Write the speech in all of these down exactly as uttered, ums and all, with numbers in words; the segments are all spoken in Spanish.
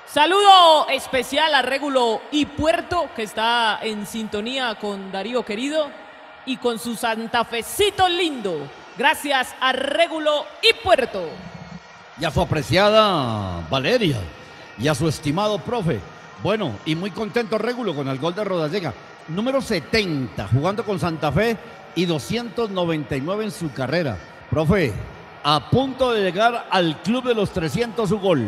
Saludo especial a Régulo y Puerto, que está en sintonía con Darío querido y con su santafecito lindo. Gracias a Régulo y Puerto. Y a su apreciada Valeria y a su estimado profe. Bueno, y muy contento Régulo con el gol de Rodallega. Número setenta, jugando con Santa Fe y doscientos noventa y nueve en su carrera. Profe, a punto de llegar al club de los trescientos su gol.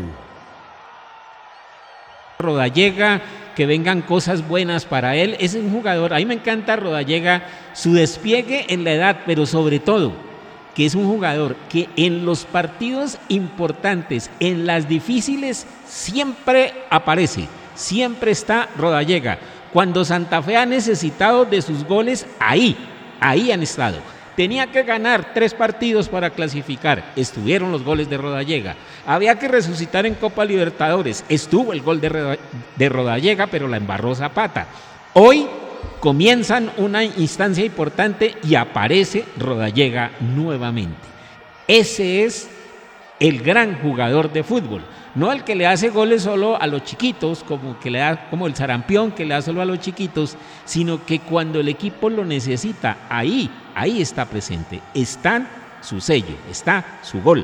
Rodallega, que vengan cosas buenas para él. Es un jugador, a mí me encanta Rodallega, su despliegue en la edad, pero sobre todo, que es un jugador que en los partidos importantes, en las difíciles, siempre aparece, siempre está Rodallega. Cuando Santa Fe ha necesitado de sus goles, ahí, ahí han estado. Tenía que ganar tres partidos para clasificar, estuvieron los goles de Rodallega. Había que resucitar en Copa Libertadores, estuvo el gol de, Roda, de Rodallega, pero la embarró Zapata. Hoy comienzan una instancia importante y aparece Rodallega nuevamente. Ese es el gran jugador de fútbol, no el que le hace goles solo a los chiquitos, como, que le da, como el sarampión que le da solo a los chiquitos, sino que cuando el equipo lo necesita, ahí, ahí está presente, está su sello, está su gol.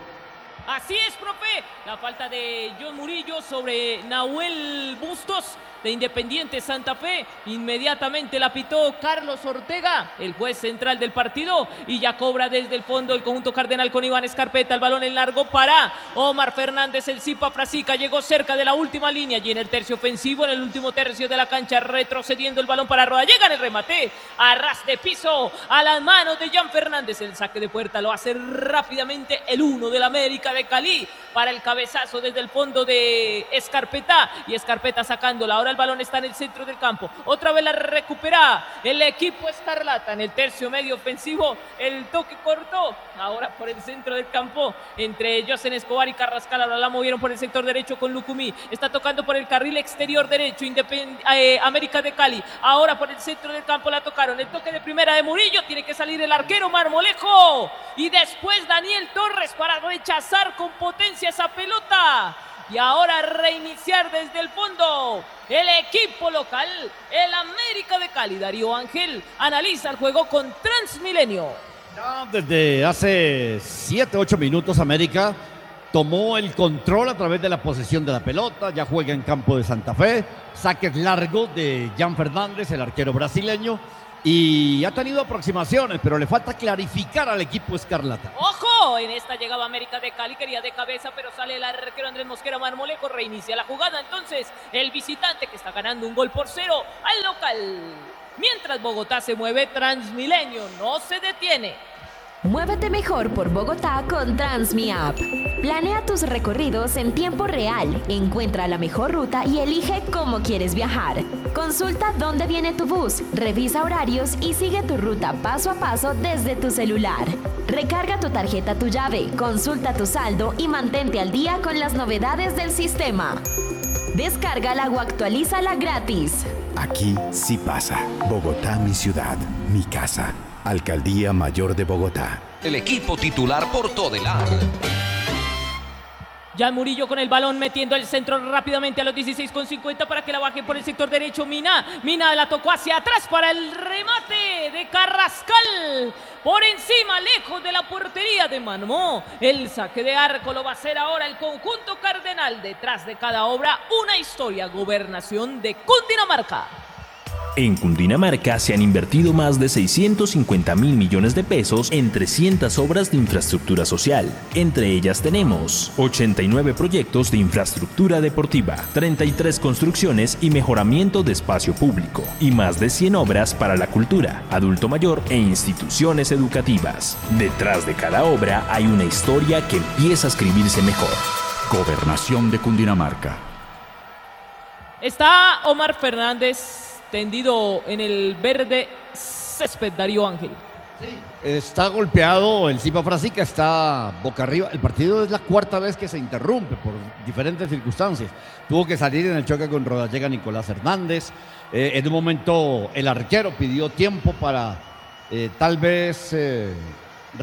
Así es, profe. La falta de John Murillo sobre Nahuel Bustos de Independiente Santa Fe. Inmediatamente la pitó Carlos Ortega, el juez central del partido, y ya cobra desde el fondo el conjunto cardenal con Iván Escarpeta. El balón en largo para Omar Fernández, el Zipa Frasica. Llegó cerca de la última línea y en el tercio ofensivo, en el último tercio de la cancha, retrocediendo el balón para Rodallega en el remate. A ras de piso, a las manos de Jan Fernández. El saque de puerta lo hace rápidamente el uno del América de Cali para el cabezazo desde el fondo de Escarpeta, y Escarpeta sacándola. Ahora el balón está en el centro del campo, otra vez la recupera el equipo escarlata en el tercio medio ofensivo. El toque corto ahora por el centro del campo entre Josen Escobar y Carrascal. Ahora la movieron por el sector derecho con Lucumí, está tocando por el carril exterior derecho Independ- eh, América de Cali. Ahora por el centro del campo la tocaron, el toque de primera de Murillo, tiene que salir el arquero Marmolejo y después Daniel Torres para rechazar con potencia esa pelota. Y ahora reiniciar desde el fondo el equipo local, el América de Cali. Darío Ángel analiza el juego con Transmilenio. Ya desde hace siete, ocho minutos América tomó el control a través de la posesión de la pelota, ya juega en campo de Santa Fe, saques largos de Jan Fernández, el arquero brasileño, y ha tenido aproximaciones, pero le falta clarificar al equipo escarlata. ¡Ojo! En esta llegaba América de Cali, quería de cabeza, pero sale el arquero Andrés Mosquera. Marmolejo reinicia la jugada, entonces el visitante que está ganando un gol por cero al local. Mientras Bogotá se mueve, Transmilenio no se detiene. Muévete mejor por Bogotá con Transmi App. Planea tus recorridos en tiempo real, encuentra la mejor ruta y elige cómo quieres viajar. Consulta dónde viene tu bus, revisa horarios y sigue tu ruta paso a paso desde tu celular. Recarga tu tarjeta Tu Llave, consulta tu saldo y mantente al día con las novedades del sistema. Descárgala o actualízala gratis. Aquí sí pasa. Bogotá, mi ciudad, mi casa. Alcaldía Mayor de Bogotá. El equipo titular por Todelar. Ya Murillo con el balón metiendo el centro rápidamente a los dieciséis con cincuenta para que la baje por el sector derecho Mina. Mina la tocó hacia atrás para el remate de Carrascal. Por encima, lejos de la portería de Manmó. El saque de arco lo va a hacer ahora el conjunto cardenal. Detrás de cada obra, una historia. Gobernación de Cundinamarca. En Cundinamarca se han invertido más de seiscientos cincuenta mil millones de pesos en trescientas obras de infraestructura social. Entre ellas tenemos ochenta y nueve proyectos de infraestructura deportiva, treinta y tres construcciones y mejoramiento de espacio público, y más de cien obras para la cultura, adulto mayor e instituciones educativas. Detrás de cada obra hay una historia que empieza a escribirse mejor. Gobernación de Cundinamarca. Está Omar Fernández tendido en el verde césped, Darío Ángel. Sí, está golpeado el Zipa Frasica, está boca arriba. El partido es la cuarta vez que se interrumpe por diferentes circunstancias. Tuvo que salir en el choque con Rodallega Nicolás Hernández. Eh, en un momento el arquero pidió tiempo para eh, tal vez eh,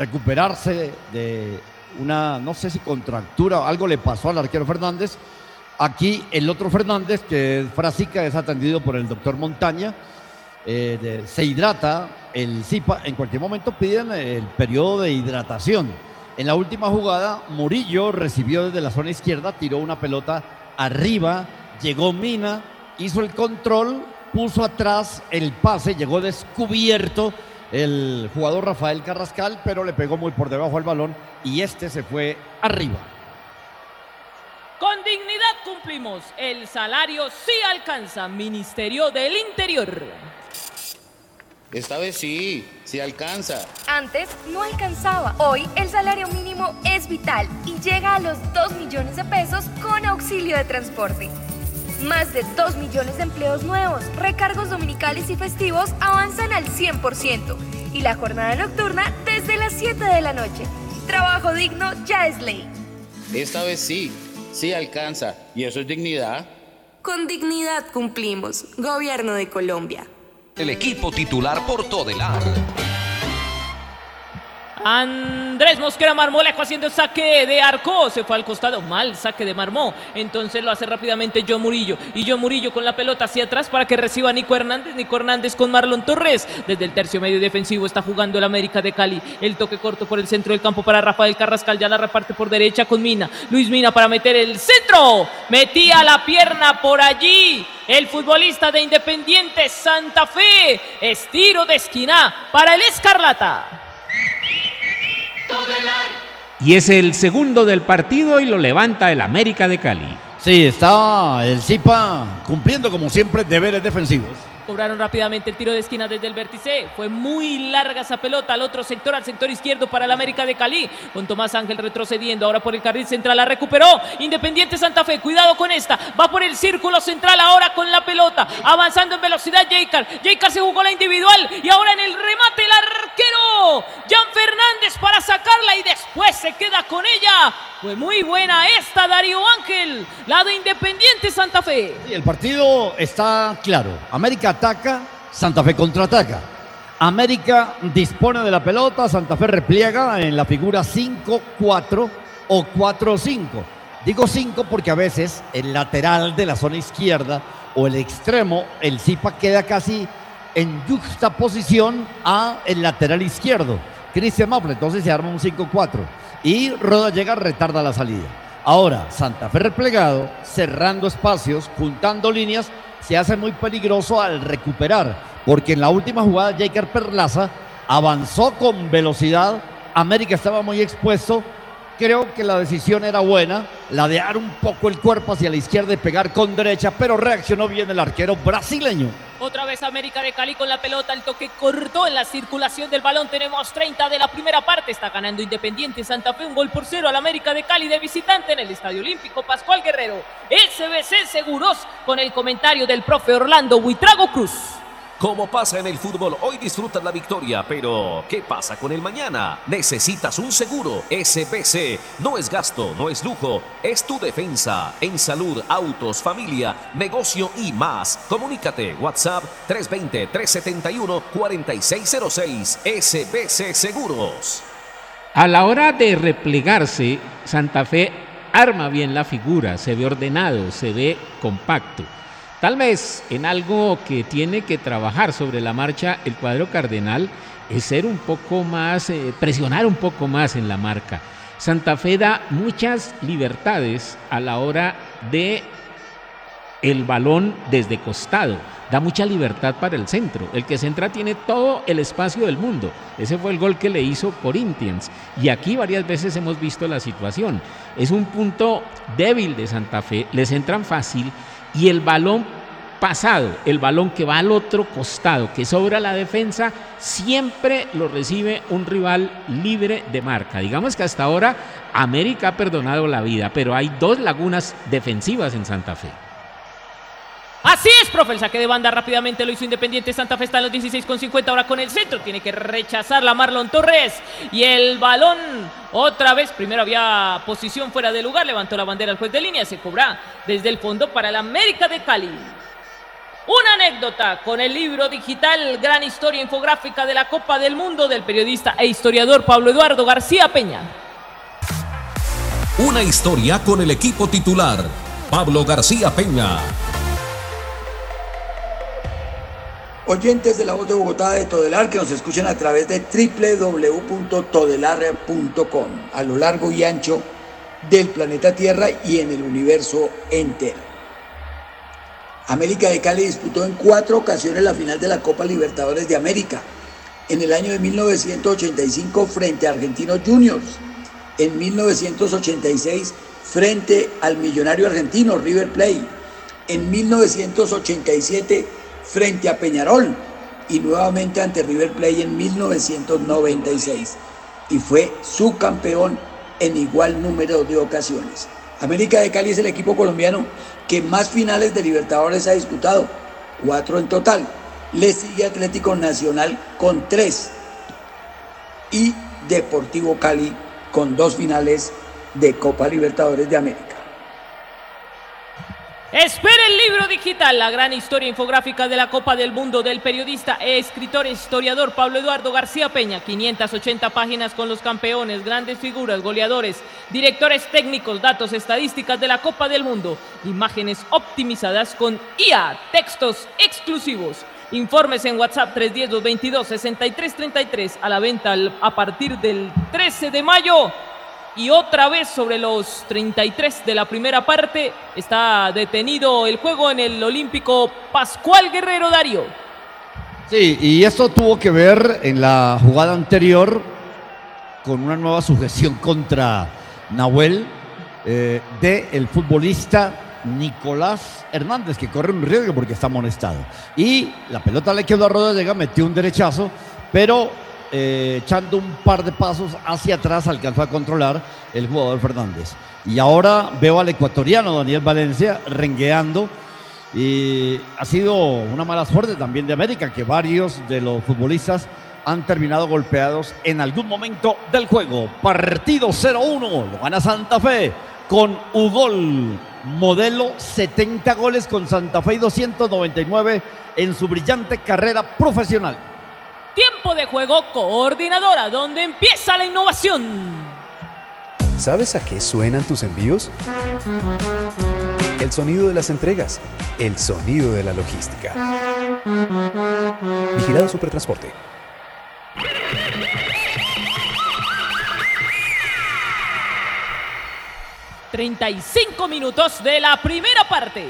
recuperarse de una, no sé si contractura o algo le pasó al arquero Fernández. Aquí el otro Fernández, que es Frasica, es atendido por el doctor Montaña. Eh, de, se hidrata el Zipa. En cualquier momento piden el periodo de hidratación. En la última jugada, Murillo recibió desde la zona izquierda, tiró una pelota arriba, llegó Mina, hizo el control, puso atrás el pase, llegó descubierto el jugador Rafael Carrascal, pero le pegó muy por debajo al balón y este se fue arriba. Con dignidad cumplimos. El salario sí alcanza. Ministerio del Interior. Esta vez sí, sí alcanza. Antes no alcanzaba. Hoy el salario mínimo es vital y llega a los dos millones de pesos con auxilio de transporte. Más de dos millones de empleos nuevos, recargos dominicales y festivos avanzan al cien por ciento y la jornada nocturna desde las siete de la noche. Trabajo digno ya es ley. Esta vez sí, sí alcanza. ¿Y eso es dignidad? Con dignidad cumplimos. Gobierno de Colombia. El equipo titular por Todelar. Andrés Mosquera Marmolejo haciendo saque de arco, se fue al costado, mal saque de Marmó, entonces lo hace rápidamente John Murillo, y John Murillo con la pelota hacia atrás para que reciba Nico Hernández, Nico Hernández con Marlon Torres, desde el tercio medio defensivo está jugando el América de Cali, el toque corto por el centro del campo para Rafael Carrascal, ya la reparte por derecha con Mina, Luis Mina para meter el centro, metía la pierna por allí, el futbolista de Independiente Santa Fe, estiro de esquina para el Escarlata. Y es el segundo del partido y lo levanta el América de Cali. Sí, está el Zipa cumpliendo como siempre deberes defensivos. Cobraron rápidamente el tiro de esquina desde el vértice. Fue muy larga esa pelota al otro sector, al sector izquierdo para el América de Cali. Con Tomás Ángel retrocediendo. Ahora por el carril central la recuperó. Independiente Santa Fe. Cuidado con esta. Va por el círculo central ahora con la pelota. Avanzando en velocidad Jaycar. Jaycar se jugó la individual. Y ahora en el remate el arquero. Jan Fernández para sacarla y después se queda con ella. Fue muy buena esta, Darío Ángel. La de Independiente Santa Fe. Y el partido está claro. América ataca, Santa Fe contraataca. América dispone de la pelota, Santa Fe repliega en la figura cinco cuatro o cuatro cinco. Digo cinco porque a veces el lateral de la zona izquierda o el extremo, el Zipa queda casi en juxtaposición a el lateral izquierdo, Cristian Maple, entonces se arma un cinco cuatro y Rodallega retarda la salida. Ahora, Santa Fe replegado, cerrando espacios, juntando líneas, se hace muy peligroso al recuperar, porque en la última jugada Jaycar Perlaza avanzó con velocidad, América estaba muy expuesto, creo que la decisión era buena, la de dar un poco el cuerpo hacia la izquierda y pegar con derecha, pero reaccionó bien el arquero brasileño. Otra vez América de Cali con la pelota, el toque cortó en la circulación del balón, tenemos treinta de la primera parte, está ganando Independiente Santa Fe un gol por cero al América de Cali de visitante en el Estadio Olímpico Pascual Guerrero. S B C Seguros con el comentario del profe Orlando Buitrago Cruz. Como pasa en el fútbol, hoy disfrutas la victoria, pero ¿qué pasa con el mañana? Necesitas un seguro. S B C no es gasto, no es lujo, es tu defensa. En salud, autos, familia, negocio y más. Comunícate, WhatsApp tres dos cero, tres siete uno, cuatro seis cero seis. S B C Seguros. A la hora de replegarse, Santa Fe arma bien la figura, se ve ordenado, se ve compacto. Tal vez en algo que tiene que trabajar sobre la marcha el cuadro cardenal es ser un poco más, eh, presionar un poco más en la marca. Santa Fe da muchas libertades a la hora de el balón desde costado, da mucha libertad para el centro. El que centra tiene todo el espacio del mundo. Ese fue el gol que le hizo Corinthians. Y aquí varias veces hemos visto la situación. Es un punto débil de Santa Fe, les entran fácil. Y el balón pasado, el balón que va al otro costado, que sobra la defensa, siempre lo recibe un rival libre de marca. Digamos que hasta ahora América ha perdonado la vida, pero hay dos lagunas defensivas en Santa Fe. Así es, profe, el saque de banda rápidamente lo hizo Independiente Santa Fe, está en los dieciséis con cincuenta, ahora con el centro, tiene que rechazarla Marlon Torres, y el balón otra vez, primero había posición fuera de lugar, levantó la bandera al juez de línea, se cobra desde el fondo para el América de Cali. Una anécdota con el libro digital Gran Historia Infográfica de la Copa del Mundo del periodista e historiador Pablo Eduardo García Peña. Una historia con el equipo titular. Pablo García Peña. Oyentes de La Voz de Bogotá de Todelar que nos escuchan a través de doble u doble u doble u punto todelar punto com a lo largo y ancho del planeta Tierra y en el universo entero. América de Cali disputó en cuatro ocasiones la final de la Copa Libertadores de América. En el año de mil novecientos ochenta y cinco frente a Argentinos Juniors. En mil novecientos ochenta y seis frente al millonario argentino River Plate. En mil novecientos ochenta y siete frente a Peñarol y nuevamente ante River Plate en mil novecientos noventa y seis y fue subcampeón en igual número de ocasiones. América de Cali es el equipo colombiano que más finales de Libertadores ha disputado, cuatro en total. Le sigue Atlético Nacional con tres y Deportivo Cali con dos finales de Copa Libertadores de América. Espera el libro digital, la gran historia infográfica de la Copa del Mundo del periodista e escritor e historiador Pablo Eduardo García Peña. quinientas ochenta páginas con los campeones, grandes figuras, goleadores, directores técnicos, datos, estadísticas de la Copa del Mundo, imágenes optimizadas con I A, textos exclusivos. Informes en WhatsApp tres uno cero, dos dos dos, seis tres tres tres, a la venta a partir del trece de mayo. Y otra vez sobre los treinta y tres de la primera parte, está detenido el juego en el Olímpico Pascual Guerrero Darío. Sí, y esto tuvo que ver en la jugada anterior con una nueva sujeción contra Nahuel eh, de el futbolista Nicolás Hernández, que corre un riesgo porque está amonestado. Y la pelota le quedó a Rodallega, metió un derechazo, pero Eh, echando un par de pasos hacia atrás alcanzó a controlar el jugador Fernández. Y ahora veo al ecuatoriano Daniel Valencia rengueando, y ha sido una mala suerte también de América, que varios de los futbolistas han terminado golpeados en algún momento del juego. Partido cero uno, lo gana Santa Fe con Ugol, modelo setenta goles con Santa Fe y doscientos noventa y nueve en su brillante carrera profesional. Tiempo de juego, coordinadora, donde empieza la innovación. ¿Sabes a qué suenan tus envíos? El sonido de las entregas, el sonido de la logística. Vigilado Supertransporte. treinta y cinco minutos de la primera parte.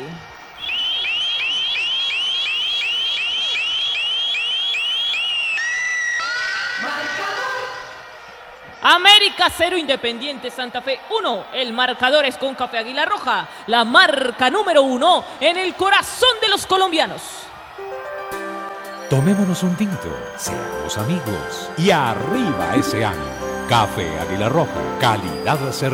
América cero, Independiente Santa Fe uno. El marcador es con Café Águila Roja, la marca número uno en el corazón de los colombianos. Tomémonos un tinto, seamos amigos y arriba ese ánimo. Café Águila Roja, calidad certificada.